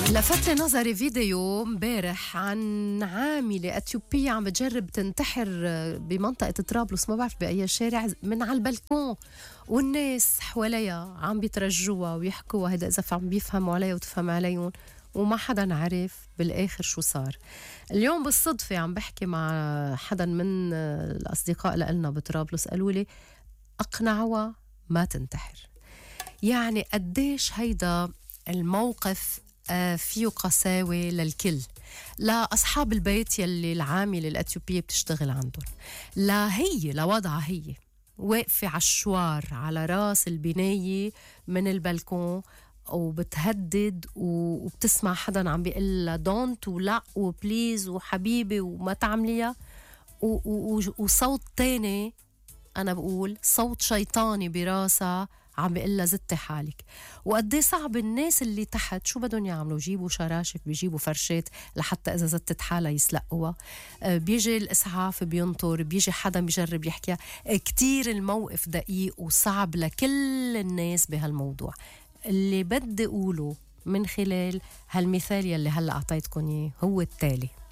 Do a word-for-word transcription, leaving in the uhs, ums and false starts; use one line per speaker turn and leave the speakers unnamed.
لفت لي نظري فيديو مبارح عن عاملة أثيوبية عم بتجرب تنتحر بمنطقة طرابلس، ما بعرف بأي شارع، من على البلكون، والناس حواليها عم بيترجوها ويحكوها هيدا إذا عم بيفهموا عليها وتفهم عليهم، وما حدا عرف بالآخر شو صار. اليوم بالصدفة عم بحكي مع حدا من الأصدقاء لنا بطرابلس، قالوا لي أقنعوها ما تنتحر. يعني قديش هيدا الموقف فيه قساوة للكل، لأصحاب البيت يلي العاملة الأثيوبية بتشتغل عندهم، لا هي لوضعها هي واقفة على الشوار على راس البناية من البلكون وبتهدد وبتسمع حدا عم بيقول لها دونت ولا وبليز وحبيبي وما تعمليها، وصوت تاني أنا بقول صوت شيطاني براسها عم بيقول لها زتي حالك. وقدي صعب الناس اللي تحت شو بدهم يعملوا؟ يجيبوا شراشف، بيجيبوا فرشات لحتى إذا زتت حالها يسلقوها، بيجي الإسعاف بينطر، بيجي حدا بيجرب يحكيها. كتير الموقف دقيق وصعب لكل الناس بهالموضوع. اللي بدي أقوله من خلال هالمثال يلي هلأ أعطيتكم إياه هو التالي: